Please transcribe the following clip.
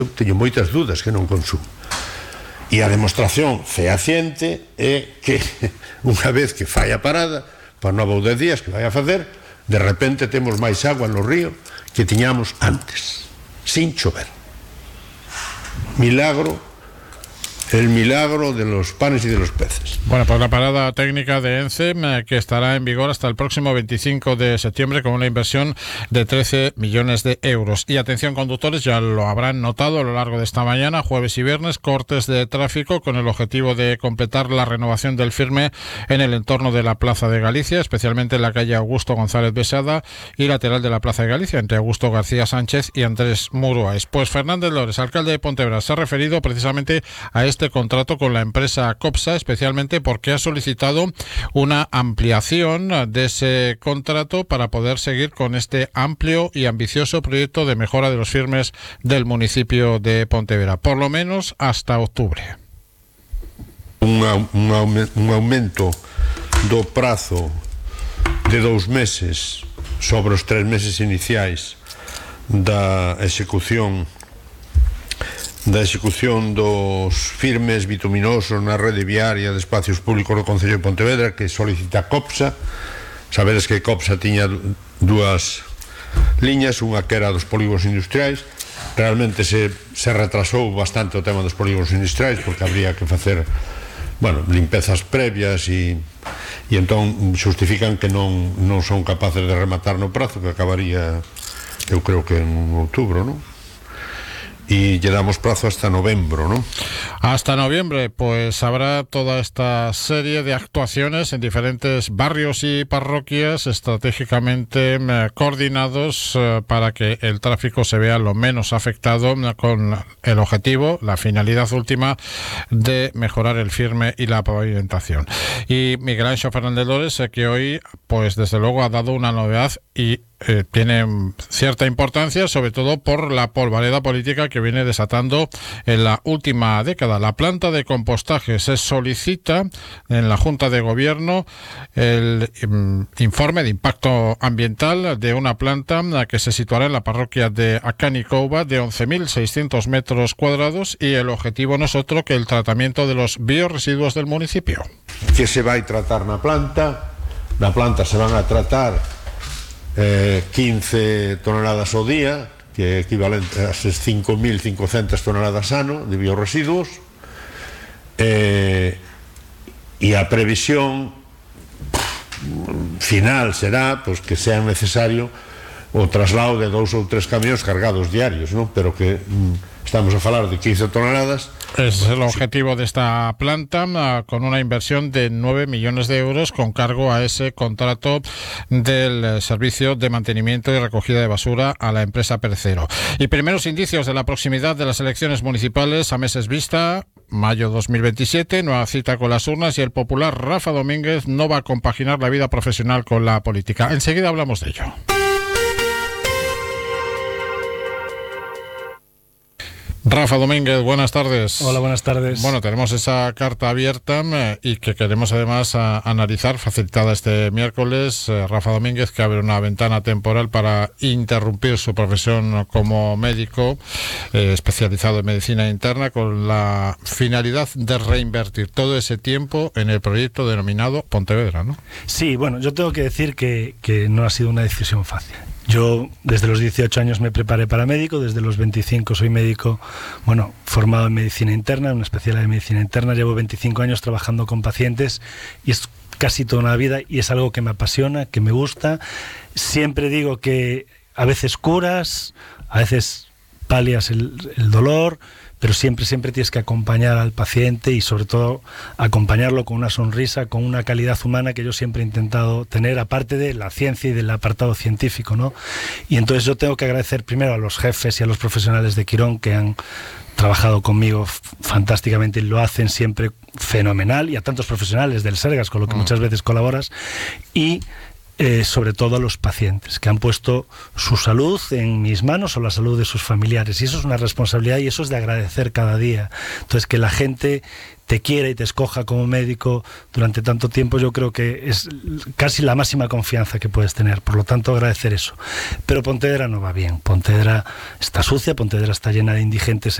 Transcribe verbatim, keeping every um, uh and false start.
teño moitas dudas que non consumo. E a demostración fehaciente é que unha vez que fai a parada, para nove ou dez días que vai a facer, de repente temos máis agua no río que tiñamos antes, sin chover. Milagro, el milagro de los panes y de los peces. Bueno, pues la parada técnica de ENCE, eh, que estará en vigor hasta el próximo veinticinco de septiembre con una inversión de trece millones de euros. Y atención conductores, ya lo habrán notado a lo largo de esta mañana, jueves y viernes, cortes de tráfico con el objetivo de completar la renovación del firme en el entorno de la Plaza de Galicia, especialmente en la calle Augusto González Besada y lateral de la Plaza de Galicia, entre Augusto García Sánchez y Andrés Muruáis. Pues Fernández Lores, alcalde de Pontevedra, se ha referido precisamente a este contrato con la empresa COPSA, especialmente porque ha solicitado una ampliación de ese contrato para poder seguir con este amplio y ambicioso proyecto de mejora de los firmes del municipio de Pontevedra, por lo menos hasta octubre. Un, un, un aumento do prazo de dous meses sobre os tres meses iniciais da execución da execución dos firmes bituminosos na rede viaria de espacios públicos do Concello de Pontevedra, que solicita COPSA. Sabedes que COPSA tiña dúas liñas, unha que era dos polígonos industriais. Realmente se, se retrasou bastante o tema dos polígonos industriais porque habría que facer, bueno, limpezas previas e, e entón justifican que non, non son capaces de rematar no prazo, que acabaría, eu creo que en outubro, non? Y lle damos plazo hasta novembro, ¿no? Hasta noviembre, pues habrá toda esta serie de actuaciones en diferentes barrios y parroquias estratégicamente eh, coordinados eh, para que el tráfico se vea lo menos afectado, eh, con el objetivo, la finalidad última de mejorar el firme y la pavimentación. Y Miguel Anxo Fernández Lores, eh, que hoy, pues desde luego ha dado una novedad y Eh, tiene cierta importancia, sobre todo por la polvareda política que viene desatando en la última década. La planta de compostaje se solicita en la Junta de Gobierno el um, informe de impacto ambiental de una planta que se situará en la parroquia de Acanicouba de once mil seiscientos metros cuadrados, y el objetivo no es otro que el tratamiento de los bioresiduos del municipio. Que se va a tratar na planta, na planta se van a tratar Eh, quince toneladas ao día, que é equivalente a esas cinco mil cincocentas toneladas ano de bioresiduos, eh, e a previsión final será pues, que sea necesario o traslado de dous ou tres camións cargados diarios, ¿no? Pero que mm, estamos a falar de quince toneladas. Es el objetivo de esta planta, con una inversión de nueve millones de euros con cargo a ese contrato del servicio de mantenimiento y recogida de basura a la empresa Perecero. Y primeros indicios de la proximidad de las elecciones municipales a meses vista, mayo dos mil veintisiete, nueva cita con las urnas, y el popular Rafa Domínguez no va a compaginar la vida profesional con la política. Enseguida hablamos de ello. Rafa Domínguez, buenas tardes. Hola, buenas tardes. Bueno, tenemos esa carta abierta eh, y que queremos además a, analizar, facilitada este miércoles. Eh, Rafa Domínguez, que abre una ventana temporal para interrumpir su profesión como médico eh, especializado en medicina interna, con la finalidad de reinvertir todo ese tiempo en el proyecto denominado Pontevedra, ¿no? Sí, bueno, yo tengo que decir que, que no ha sido una decisión fácil. Yo desde los dieciocho años me preparé para médico, desde los veinticinco soy médico, bueno, formado en medicina interna, una especialidad de medicina interna, llevo veinticinco años trabajando con pacientes y es casi toda una vida y es algo que me apasiona, que me gusta. Siempre digo que a veces curas, a veces palias el, el dolor, pero siempre, siempre tienes que acompañar al paciente y sobre todo acompañarlo con una sonrisa, con una calidad humana que yo siempre he intentado tener, aparte de la ciencia y del apartado científico, ¿no? Y entonces yo tengo que agradecer primero a los jefes y a los profesionales de Quirón que han trabajado conmigo fantásticamente y lo hacen siempre fenomenal, y a tantos profesionales del Sergas con lo que muchas veces colaboras, y eh, sobre todo a los pacientes, que han puesto su salud en mis manos o la salud de sus familiares. Y eso es una responsabilidad y eso es de agradecer cada día. Entonces, que la gente te quiera y te escoja como médico durante tanto tiempo, yo creo que es casi la máxima confianza que puedes tener. Por lo tanto, agradecer eso. Pero Pontevedra no va bien. Pontevedra está sucia, Pontevedra está llena de indigentes